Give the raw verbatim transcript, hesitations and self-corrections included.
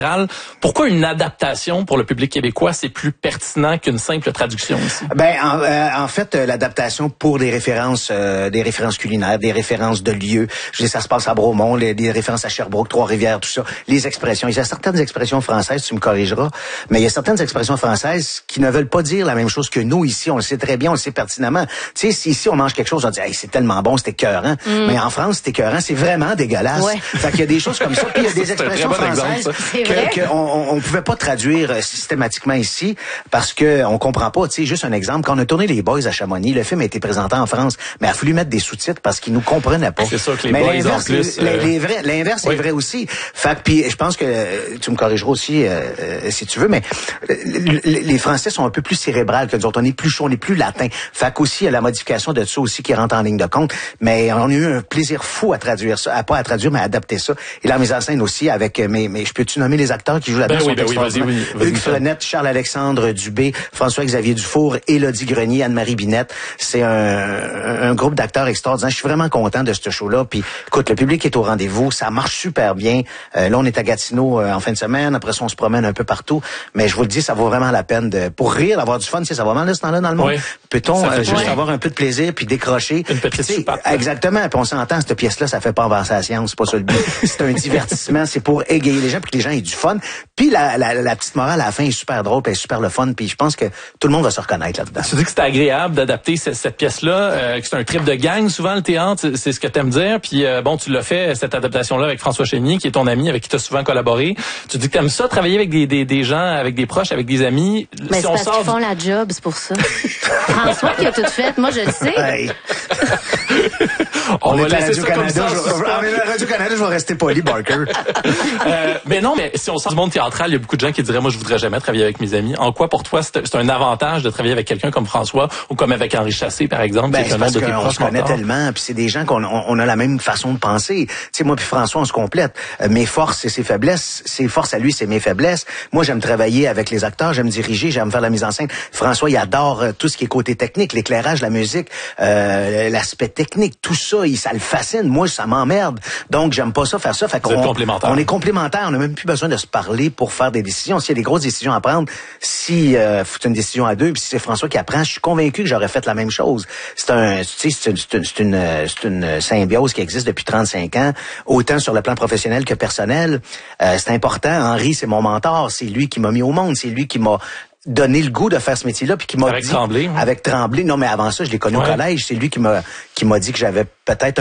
Pourquoi une adaptation pour le public québécois, c'est plus pertinent qu'une simple traduction ici? Ben, en, euh, en fait, euh, l'adaptation pour des références, euh, des références culinaires, des références de lieux. Je dis, ça se passe à Bromont, les, des références à Sherbrooke, Trois-Rivières, tout ça. Les expressions. Il y a certaines expressions françaises, tu me corrigeras, mais il y a certaines expressions françaises qui ne veulent pas dire la même chose que nous ici. On le sait très bien, on le sait pertinemment. Tu sais, si ici on mange quelque chose, on dit, hey, c'est tellement bon, c'est écœurant. Mm. Mais en France, c'est écœurant, c'est vraiment dégueulasse. Ouais. Fait qu'il y a des choses comme ça, puis il y a des expressions françaises que, que on, on pouvait pas traduire systématiquement ici parce que on comprend pas. Tu sais, juste un exemple, quand on a tourné Les Boys à Chamonix, le film a été présenté en France, mais il a fallu mettre des sous-titres parce qu'ils nous comprenaient pas. C'est sûr que les mais Boys l'inverse, en plus, euh... les, les vrais, l'inverse oui. est vrai aussi. Fait que puis je pense que tu me corrigeras aussi euh, euh, si tu veux, mais les Français sont un peu plus cérébrales que nous autres. On est plus chaud, on est plus latin. Fait qu'aussi il y a la modification de ça aussi qui rentre en ligne de compte. Mais on a eu un plaisir fou à traduire ça, à pas à traduire mais à adapter ça. Et la mise en scène aussi avec mes, mais je peux-tu nommer les acteurs qui jouent là-dedans? Ben oui, ben oui, vas-y, oui, vas-y, Hugues Frenette, Charles-Alexandre Dubé, François-Xavier Dufour, Élodie Grenier, Anne-Marie Binette. C'est un, un groupe d'acteurs extraordinaires. Je suis vraiment content de ce show-là. Puis, écoute, le public est au rendez-vous. Ça marche super bien. Euh, là, on est à Gatineau euh, en fin de semaine. Après ça, on se promène un peu partout. Mais je vous le dis, ça vaut vraiment la peine de, pour rire, avoir du fun. Tu sais, ça va mal de ce temps-là dans le monde. Oui. Peut-on euh, juste ouais. avoir un peu de plaisir puis décrocher? Une petite puis, exactement. Puis on s'entend, cette pièce-là, ça fait pas avancer la science. C'est pas ça le but. C'est un divertissement. C'est pour égayer les gens puis que les gens aient du fun. Puis la, la, la petite morale à la fin est super drôle, puis est super le fun, puis je pense que tout le monde va se reconnaître là-dedans. Tu dis que c'est agréable d'adapter cette, cette pièce-là, euh, que c'est un trip de gang souvent le théâtre, c'est ce que t'aimes dire, puis euh, bon, tu l'as fait cette adaptation-là avec François Chénier, qui est ton ami, avec qui tu as souvent collaboré. Tu dis que t'aimes ça, travailler avec des, des, des gens, avec des proches, avec des amis. Mais si c'est on parce sort qu'ils font la job, c'est pour ça. François qui a tout fait, moi je le sais. Hey. on, on va laisser ça comme ça. À Radio-Canada, je vais rester poli, Barker. euh, mais non, mais si on sort du monde théâtral, il y a beaucoup de gens qui diraient, moi, je voudrais jamais travailler avec mes amis. En quoi, pour toi, c'est, c'est un avantage de travailler avec quelqu'un comme François ou comme avec Henri Chassé, par exemple? Ben, c'est parce qu'on se connaît tellement, puis c'est des gens qu'on on, on a la même façon de penser. Tu sais, moi puis François, on se complète. Euh, mes forces et ses faiblesses, ses forces à lui, c'est mes faiblesses. Moi, j'aime travailler avec les acteurs, j'aime diriger, j'aime faire la mise en scène. François, il adore euh, tout ce qui est côté technique, l'éclairage, la musique, euh, l'aspect technique, tout ça, il, ça le fascine. Moi, ça m'emmerde. Donc, j'aime pas ça, faire ça. Fait qu'on, on est complémentaires. On n'a même plus besoin de se parler pour faire des décisions. S'il y a des grosses décisions à prendre, si euh, c'est une décision à deux, puis si c'est François qui apprend, je suis convaincu que j'aurais fait la même chose. C'est un, tu sais, c'est une, c'est une, c'est une, c'est une symbiose qui existe depuis trente-cinq ans, autant sur le plan professionnel que personnel. Euh, c'est important. Henri, c'est mon mentor. C'est lui qui m'a mis au monde. C'est lui qui m'a donné le goût de faire ce métier-là, puis qui m'a avec dit Tremblay, hein? Avec Tremblay. Non, mais avant ça, je l'ai connu ouais. au collège. C'est lui qui m'a qui m'a dit que j'avais peut-être